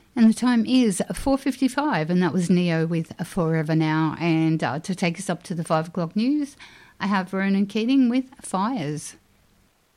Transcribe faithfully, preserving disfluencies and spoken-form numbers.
And the time is four fifty-five, and that was Neo with Forever Now. And uh, to take us up to the five o'clock news, I have Ronan Keating with Fires.